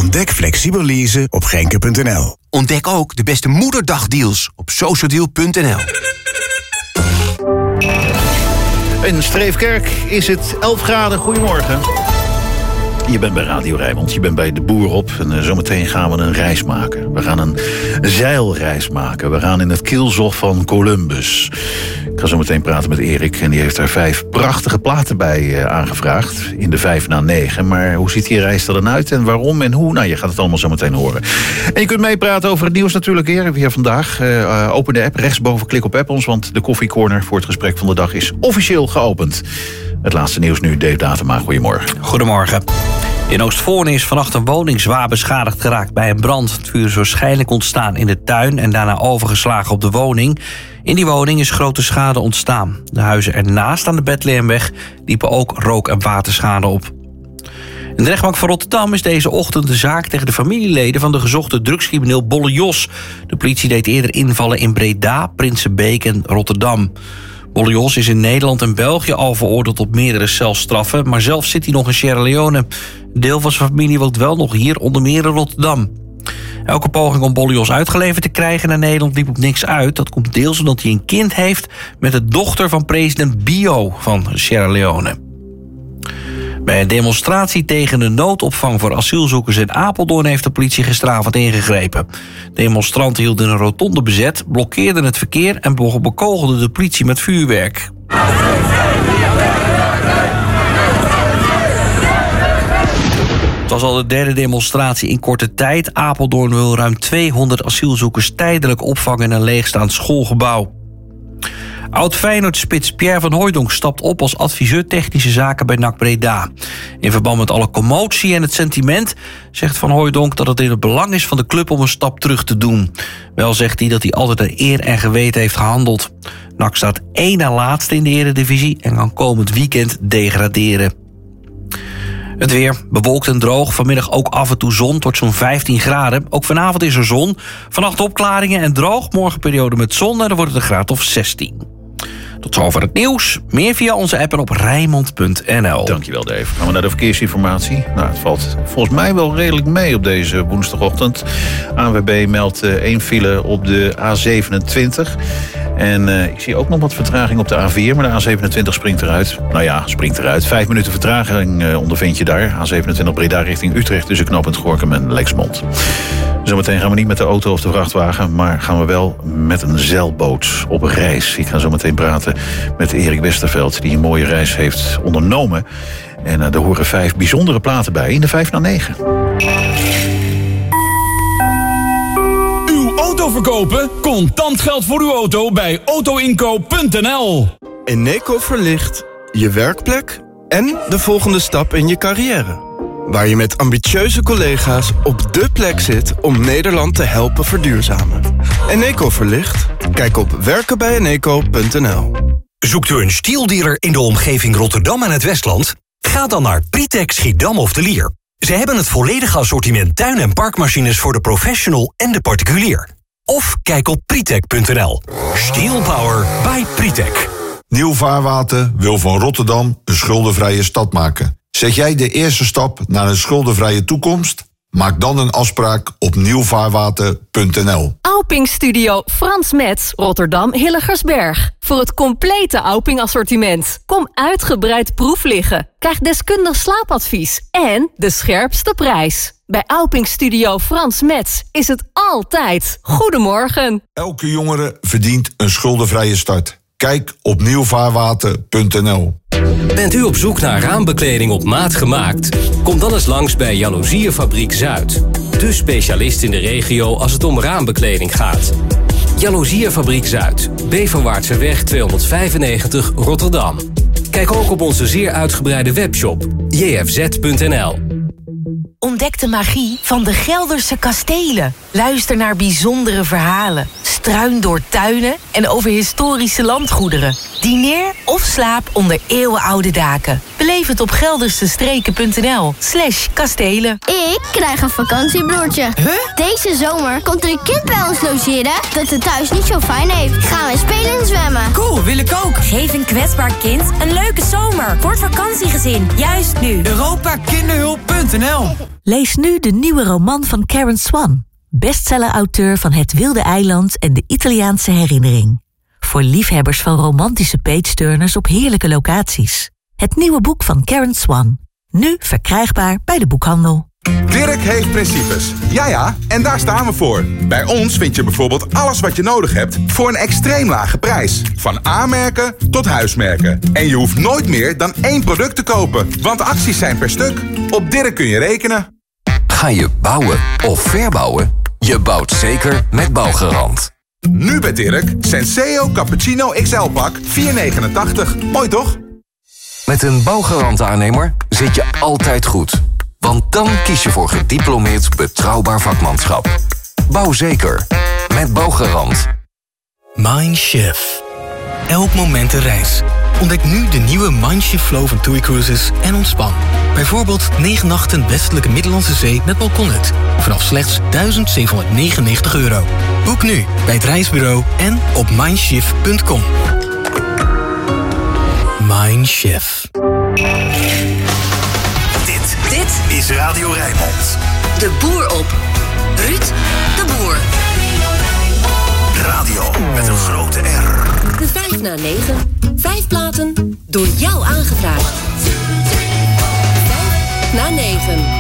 Ontdek flexibel leasen op Genke.nl. Ontdek ook de beste moederdagdeals op socialdeal.nl. In Streefkerk is het 11 graden. Goedemorgen. Je bent bij Radio Rijnmond, je bent bij De Boer op. En zometeen gaan we een reis maken. We gaan een zeilreis maken. We gaan in het kielzog van Columbus. Ik ga zo meteen praten met Erik. En die heeft daar 5 prachtige platen bij aangevraagd. In de 5 na 9. Maar hoe ziet die reis er dan uit? En waarom en hoe? Nou, je gaat het allemaal zo meteen horen. En je kunt meepraten over het nieuws natuurlijk weer vandaag. Open de app, rechtsboven klik op app ons. Want de koffiecorner voor het gesprek van de dag is officieel geopend. Het laatste nieuws nu, Dave Datema. Goedemorgen. Goedemorgen. In Oostvoorne is vannacht een woning zwaar beschadigd geraakt bij een brand. Het vuur is waarschijnlijk ontstaan in de tuin en daarna overgeslagen op de woning. In die woning is grote schade ontstaan. De huizen ernaast aan de Bethlehemweg liepen ook rook- en waterschade op. In de rechtbank van Rotterdam is deze ochtend de zaak tegen de familieleden van de gezochte drugscrimineel Bolle Jos. De politie deed eerder invallen in Breda, Prinsenbeek en Rotterdam. Bolle Jos is in Nederland en België al veroordeeld tot meerdere celstraffen, maar zelf zit hij nog in Sierra Leone. Een deel van zijn familie woont wel nog hier, onder meer in Rotterdam. Elke poging om Bolle Jos uitgeleverd te krijgen naar Nederland liep op niks uit. Dat komt deels omdat hij een kind heeft met de dochter van president Bio van Sierra Leone. Bij een demonstratie tegen de noodopvang voor asielzoekers in Apeldoorn heeft de politie gisteravond ingegrepen. Demonstranten hielden een rotonde bezet, blokkeerden het verkeer en bekogelden de politie met vuurwerk. Het was al de derde demonstratie in korte tijd. Apeldoorn wil ruim 200 asielzoekers tijdelijk opvangen in een leegstaand schoolgebouw. Oud-Feyenoord-spits Pierre van Hooijdonk stapt op als adviseur technische zaken bij NAC Breda. In verband met alle commotie en het sentiment zegt Van Hooijdonk dat het in het belang is van de club om een stap terug te doen. Wel zegt hij dat hij altijd naar eer en geweten heeft gehandeld. NAC staat 1 na laatste in de Eredivisie en kan komend weekend degraderen. Het weer, bewolkt en droog. Vanmiddag ook af en toe zon tot zo'n 15 graden. Ook vanavond is er zon. Vannacht opklaringen en droog. Morgen periode met zon en dan wordt het een graad of 16. Tot zover het nieuws. Meer via onze app en op Rijnmond.nl. Dankjewel, Dave. Gaan we naar de verkeersinformatie. Nou, het valt volgens mij wel redelijk mee op deze woensdagochtend. ANWB meldt 1 file op de A27. En ik zie ook nog wat vertraging op de A4, maar de A27 springt eruit. Nou ja, springt eruit. 5 minuten vertraging ondervind je daar. A27 Breda richting Utrecht tussen knooppunt Gorinchem en Lexmond. Zometeen gaan we niet met de auto of de vrachtwagen, maar gaan we wel met een zeilboot op reis. Ik ga zo meteen praten met Erik Westerveld, die een mooie reis heeft ondernomen. En er horen 5 bijzondere platen bij in de 5 na 9. Uw auto verkopen? Contant geld voor uw auto bij autoinkoop.nl. Eneco verlicht je werkplek en de volgende stap in je carrière. Waar je met ambitieuze collega's op de plek zit om Nederland te helpen verduurzamen. Eneco verlicht? Kijk op werkenbijeneco.nl. Zoekt u een stieldealer in de omgeving Rotterdam en het Westland? Ga dan naar Pritec Schiedam of de Lier. Ze hebben het volledige assortiment tuin- en parkmachines voor de professional en de particulier. Of kijk op Pritec.nl. Steel Power by Pritec. Nieuw Vaarwater wil van Rotterdam een schuldenvrije stad maken. Zet jij de eerste stap naar een schuldenvrije toekomst? Maak dan een afspraak op nieuwvaarwater.nl. Auping Studio Frans Metz, Rotterdam Hilligersberg. Voor het complete Auping assortiment. Kom uitgebreid proef liggen. Krijg deskundig slaapadvies en de scherpste prijs. Bij Auping Studio Frans Metz is het altijd goedemorgen. Elke jongere verdient een schuldenvrije start. Kijk op nieuwvaarwater.nl. Bent u op zoek naar raambekleding op maat gemaakt? Kom dan eens langs bij Jaloeziefabriek Zuid. De specialist in de regio als het om raambekleding gaat. Jaloeziefabriek Zuid. Beverwaartseweg 295 Rotterdam. Kijk ook op onze zeer uitgebreide webshop jfz.nl. Ontdek de magie van de Gelderse kastelen. Luister naar bijzondere verhalen. Struin door tuinen en over historische landgoederen. Dineer of slaap onder eeuwenoude daken. Beleef het op geldersestreken.nl/kastelen. Ik krijg een vakantiebroertje. Deze zomer komt er een kind bij ons logeren dat het thuis niet zo fijn heeft. Gaan we spelen en zwemmen. Cool, wil ik ook. Geef een kwetsbaar kind een leuke zomer. Voor het vakantiegezin, juist nu. Europakinderhulp.nl. Lees nu de nieuwe roman van Karen Swan, bestseller-auteur van Het Wilde Eiland en de Italiaanse Herinnering. Voor liefhebbers van romantische page-turners op heerlijke locaties. Het nieuwe boek van Karen Swan. Nu verkrijgbaar bij de boekhandel. Dirk heeft principes. Ja, en daar staan we voor. Bij ons vind je bijvoorbeeld alles wat je nodig hebt voor een extreem lage prijs. Van A-merken tot huismerken. En je hoeft nooit meer dan 1 product te kopen, want acties zijn per stuk. Op Dirk kun je rekenen. Ga je bouwen of verbouwen? Je bouwt zeker met Bouwgarant. Nu bij Dirk, Senseo Cappuccino XL-pak, $4,89. Mooi toch? Met een Bouwgarant-aannemer zit je altijd goed. Want dan kies je voor gediplomeerd betrouwbaar vakmanschap. Bouw zeker. Met Bouwgarant. Mindshift. Elk moment een reis. Ontdek nu de nieuwe Mindshift Flow van TUI Cruises en ontspan. Bijvoorbeeld 9 nachten westelijke Middellandse Zee met balkonnet. Vanaf slechts €1.799. Boek nu bij het reisbureau en op mindshift.com. Mindshift. Dit is Radio Rijnmond. De Boer op. Ruud de Boer. Radio met een grote R. De 5 na 9. 5 platen door jou aangevraagd. 5 na 9.